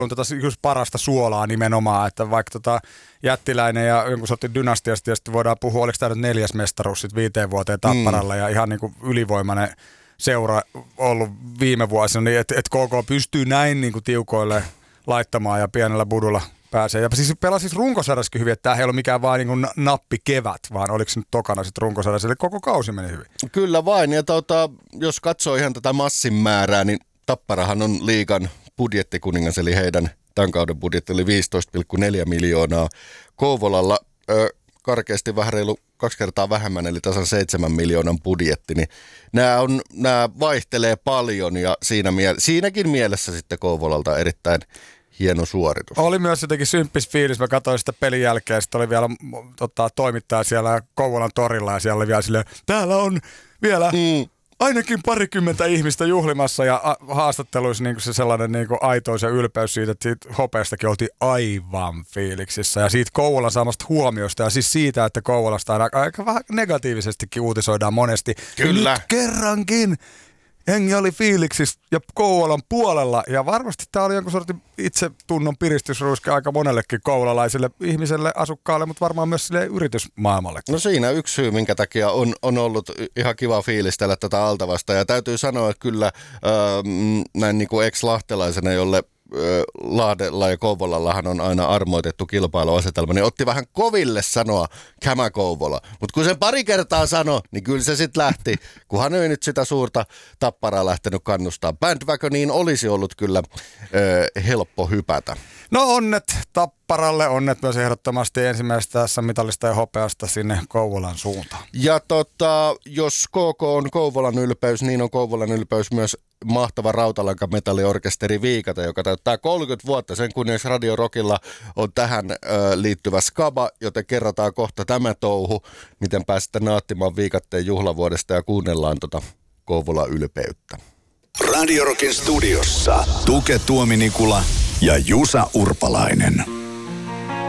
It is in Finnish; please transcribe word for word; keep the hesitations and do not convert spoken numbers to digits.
on tota just parasta suolaa nimenomaan, että vaikka tota Jättiläinen ja jonkun sortin dynastiasta ja sitten voidaan puhua, oliko tämä nyt neljäs mestaruus sitten viiteen vuoteen Tapparalla mm. ja ihan niin kuin ylivoimainen seura ollut viime vuosina, niin että et K K pystyy näin niin kuin tiukoille laittamaan ja pienellä budulla pääsee. Ja siis pelasi siis runkosarjassakin hyvin, että tämä ei ollut mikään vaan niin kuin nappi kevät, vaan oliko se nyt tokana sitten runkosarjassa, eli koko kausi meni hyvin. Kyllä vain, ja tuota, jos katsoo ihan tätä massin määrää, niin Tapparahan on liigan budjettikuningas, eli heidän tämän kauden budjetti oli viisitoista pilkku neljä miljoonaa. Kouvolalla ö, karkeasti vähän reilu kaksi kertaa vähemmän, eli tasan seitsemän miljoonan budjetti, niin nämä, on, nämä vaihtelee paljon, ja siinä mie- siinäkin mielessä sitten Kouvolalta erittäin hieno suoritus. Oli myös jotenkin symppis fiilis. Mä katsoin sitä pelin jälkeen. Sitten oli vielä tota, toimittaja siellä Kouvolan torilla ja siellä oli vielä silleen, täällä on vielä mm. ainakin parikymmentä ihmistä juhlimassa ja a- haastatteluissa niin se sellainen niin aitous ja ylpeys siitä, että siitä hopeastakin oltiin aivan fiiliksissä. Ja siitä Kouvolan saamasta huomiosta ja siis siitä, että Kouvolasta aika, aika vähän negatiivisestikin uutisoidaan monesti. Kyllä. Nyt kerrankin hengi oli fiiliksissä ja Kouvolan puolella, ja varmasti tämä oli jonkun sortin itsetunnon piristysruiske aika monellekin kouvolalaiselle ihmiselle, asukkaalle, mutta varmaan myös sille yritysmaailmalle. No siinä yksi syy, minkä takia on, on ollut ihan kiva fiilistellä tätä Altavasta, ja täytyy sanoa, että kyllä äh, näin niin kuin ex-lahtelaisena, jolle Lahdella ja Kouvolallahan on aina armoitettu kilpailuasetelma, niin otti vähän koville sanoa Kämä Kouvola. Mutta kun sen pari kertaa sanoi, niin kyllä se sitten lähti, kunhan ei nyt sitä suurta Tapparaa lähtenyt kannustaa. Bandwagon niin olisi ollut kyllä ö, helppo hypätä. No onnet Tapparalle, onnet myös ehdottomasti ensimmäisestä tässä mitallista ja hopeasta sinne Kouvolan suuntaan. Ja tota, jos K K on Kouvolan ylpeys, niin on Kouvolan ylpeys myös mahtava rautalankametalliorkesteri Viikata, joka täyttää kolmekymmentä vuotta. Sen kunniaksi Radio Rockilla on tähän ö, liittyvä skaba, joten kerrotaan kohta tämä touhu, miten pääsette nauttimaan Viikatteen juhlavuodesta ja kuunnellaan tota Kouvolan ylpeyttä. Radio Rockin studiossa Tuke Tuominikula ja Jusa Urpalainen.